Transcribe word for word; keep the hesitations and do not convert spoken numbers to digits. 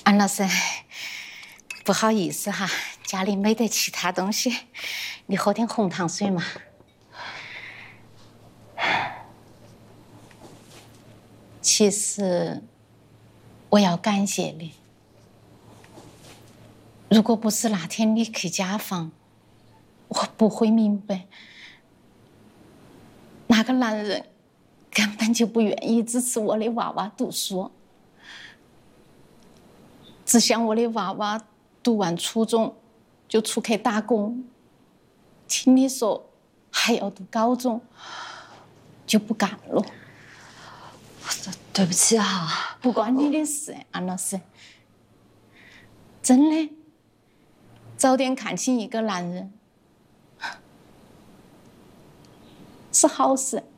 安老师，不好意思哈，家里没得其他东西，你喝点红糖水嘛。其实我要感谢你，如果不是那天你去家访，我不会明白那个男人根本就不愿意支持我的娃娃读书，只想我的娃娃读完初中就出去打工。听你说还要读高中，就不干了。 对不起啊， 不关你的事，安老师。真的，早点看清一个男人是好事。